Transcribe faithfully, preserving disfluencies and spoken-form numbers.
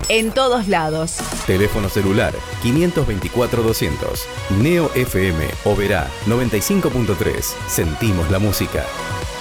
en todos lados. Teléfono celular quinientos veinticuatro doscientos. Neo F M Oberá noventa y cinco punto tres. Sentimos la música.